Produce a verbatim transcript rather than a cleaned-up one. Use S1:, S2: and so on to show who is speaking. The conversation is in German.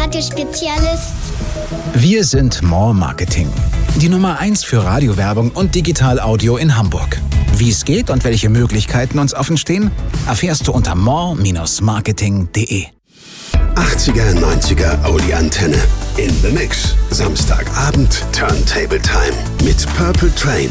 S1: Radiospezialist.
S2: Wir sind More Marketing, die Nummer eins für Radiowerbung und Digital-Audio in Hamburg. Wie es geht und welche Möglichkeiten uns offen stehen, erfährst du unter more Bindestrich marketing punkt de.
S3: achtziger, neunziger Audi Antenne. In the Mix. Samstagabend Turntable Time mit Purple Train.